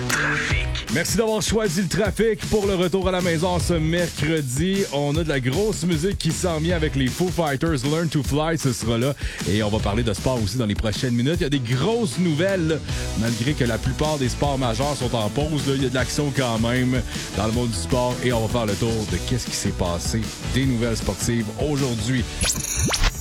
Merci d'avoir choisi le trafic pour le retour à la maison ce mercredi. On a de la grosse musique qui s'en vient avec les Foo Fighters. Learn to Fly, ce sera là. Et on va parler de sport aussi dans les prochaines minutes. Il y a des grosses nouvelles, là. Malgré que la plupart des sports majeurs sont en pause. Là, il y a de l'action quand même dans le monde du sport. Et on va faire le tour de qu'est-ce qui s'est passé des nouvelles sportives aujourd'hui.